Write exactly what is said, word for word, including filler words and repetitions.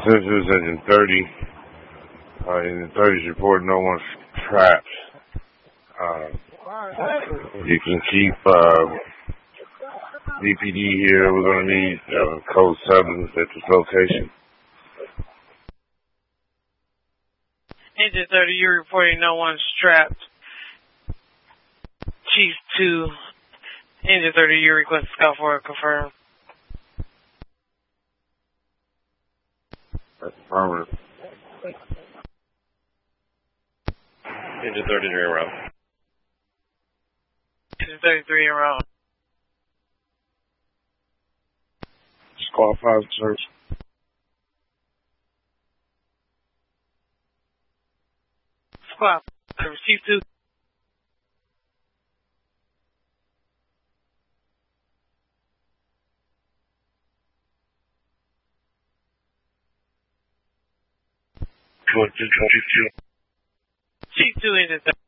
Census Engine thirty. Uh, Engine thirty is reporting no one's trapped. Uh, you can keep uh, D P D here. We're going to need uh, code sevens at this location. Engine thirty, you're reporting no one's trapped. Chief two, Engine thirty, you request scout for it, confirm. That's affirmative. Engine thirty-three en route. Engine thirty-three en route. Squad five search. Squad, Chief two. Chief two, Engine thirty.